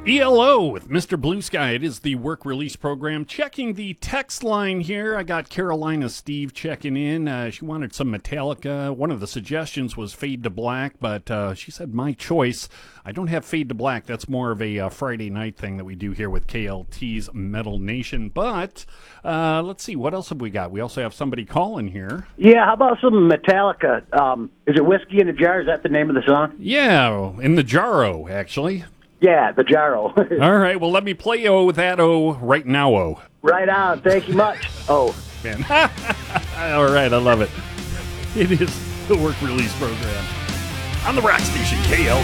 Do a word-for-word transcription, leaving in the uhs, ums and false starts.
E L O with Mister Blue Sky. It is the work release program. Checking the text line here. I got Carolina Steve checking in. Uh, she wanted some Metallica. One of the suggestions was Fade to Black, but uh, she said, my choice. I don't have Fade to Black. That's more of a uh, Friday night thing that we do here with K L T's Metal Nation. But uh, let's see. What else have we got? We also have somebody calling here. Yeah, how about some Metallica? Um, is it Whiskey in a Jar? Is that the name of the song? Yeah, in the Jarro, actually. Yeah, the Jarro. All right, well, let me play you that O right now, O. Right on. Thank you much. Oh. Man. All right, I love it. It is the work release program on the rock station K L